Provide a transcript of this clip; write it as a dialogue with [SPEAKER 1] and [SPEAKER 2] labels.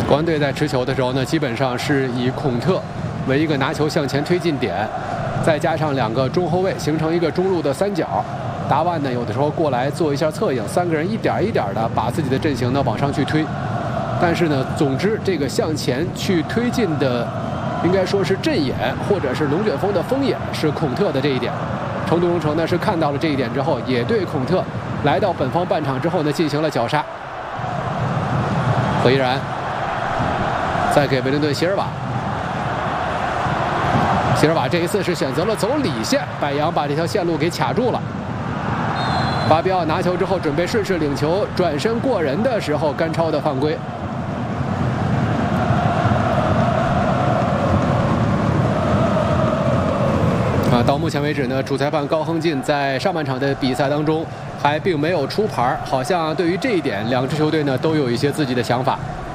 [SPEAKER 1] 国安队在持球的时候呢，基本上是以孔特为一个拿球向前推进点，再加上2个中后卫形成一个中路的三角。达万呢，有的时候过来做一下策应，3个人一点一点的把自己的阵型呢往上去推。但是呢，总之这个向前去推进的，应该说是阵眼或者是龙卷风的风眼是孔特的这一点。成都龙城呢是看到了这一点之后，也对孔特来到本方半场之后呢进行了绞杀。何依然再给维灵顿席尔瓦。席尔瓦这一次是选择了走里线，柏杨把这条线路给卡住了。巴比奥拿球之后准备顺势领球，转身过人的时候，甘超的犯规。到目前为止呢，主裁判高亨进在上半场的比赛当中还并没有出牌，好像对于这一点，2支球队呢都有一些自己的想法。